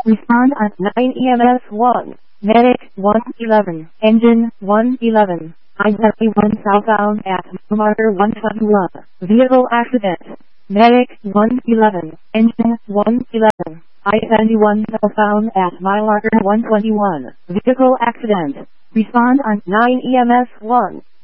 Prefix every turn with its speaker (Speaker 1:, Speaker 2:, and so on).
Speaker 1: Respond on 9 EMS 1. Medic 111. Engine 111. I-71 southbound at marker 121. Vehicle accident. Medic 111. Engine 111. I-71 southbound at mile marker 121. Vehicle accident. Respond on 9 EMS 1.